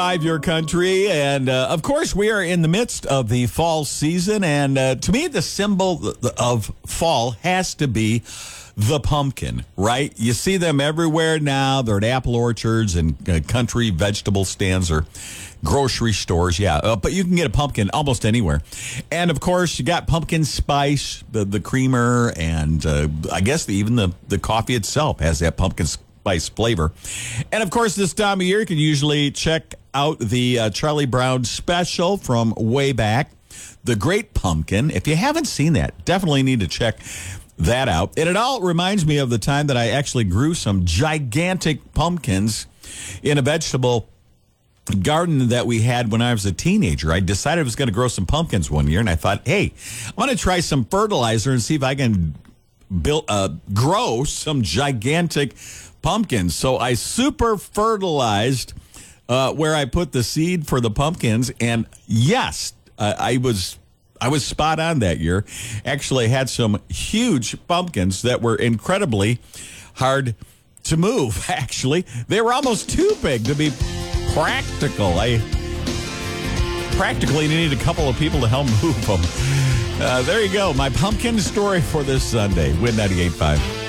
Your country, and of course we are in the midst of the fall season, and to me the symbol of fall has to be the pumpkin, right? You see them everywhere now. They're at apple orchards and country vegetable stands or grocery stores, but you can get a pumpkin almost anywhere. And of course you got pumpkin spice, the creamer, and I guess even the coffee itself has that pumpkin spice flavor. And of course this time of year you can usually check out the Charlie Brown special from way back, The Great Pumpkin. If you haven't seen that, definitely need to check that out. And it all reminds me of the time that I actually grew some gigantic pumpkins in a vegetable garden that we had when I was a teenager. I decided I was going to grow some pumpkins one year, and I thought, hey, I'm going to try some fertilizer and see if I can grow some gigantic pumpkins. So I super fertilized where I put the seed for the pumpkins, and yes, I was spot on that year. Actually had some huge pumpkins that were incredibly hard to move, actually. They were almost too big to be practical. I practically needed a couple of people to help move them. There you go, my pumpkin story for this Sunday. Win 98.5.